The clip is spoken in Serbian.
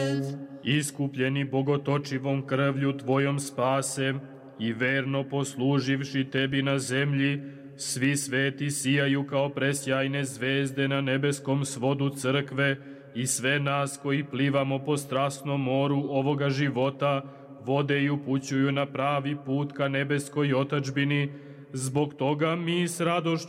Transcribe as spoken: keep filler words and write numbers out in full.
Iskupljeni bogotočivom krvlju Tvojom spase i verno posluživši Tebi na zemlji, svi sveti sijaju kao presjajne zvezde na nebeskom svodu crkve i sve nas koji plivamo po strasnom moru ovoga života vode i upućuju na pravi put ka nebeskoj otadžbini. Zbog toga mi s radošću